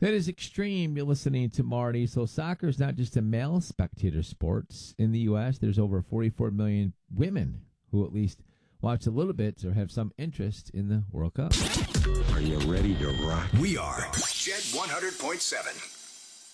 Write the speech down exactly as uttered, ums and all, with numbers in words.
That is extreme. You're listening to Marty. So soccer is not just a male spectator sport. In the U S, there's over forty-four million women who at least watch a little bit or have some interest in the World Cup. Are you ready to rock? We are Jet one hundred point seven.